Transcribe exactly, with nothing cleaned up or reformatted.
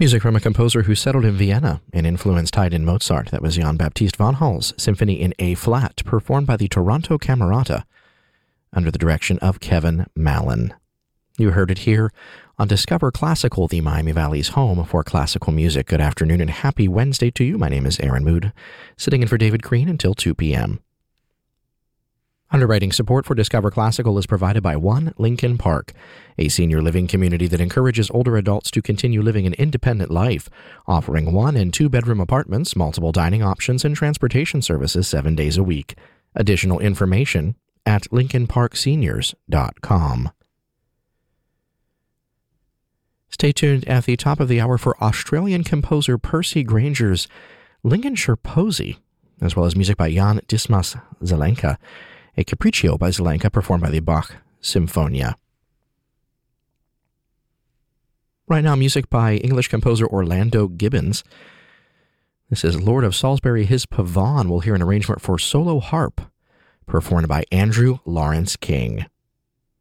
Music from a composer who settled in Vienna and influenced Haydn Mozart. That was Jan Baptist von Hall's Symphony in A-flat, performed by the Toronto Camerata under the direction of Kevin Mallon. You heard it here on Discover Classical, the Miami Valley's home for classical music. Good afternoon and happy Wednesday to you. My name is Aaron Mood, sitting in for David Green until two p.m. Underwriting support for Discover Classical is provided by One Lincoln Park, a senior living community that encourages older adults to continue living an independent life, offering one- and two-bedroom apartments, multiple dining options, and transportation services seven days a week. Additional information at lincoln park seniors dot com. Stay tuned at the top of the hour for Australian composer Percy Granger's Lincolnshire Posy, as well as music by Jan Dismas Zelenka, a Capriccio by Zelenka performed by the Bach Symphonia. Right now, music by English composer Orlando Gibbons. This is Lord of Salisbury, His Pavane. We'll hear an arrangement for solo harp performed by Andrew Lawrence King.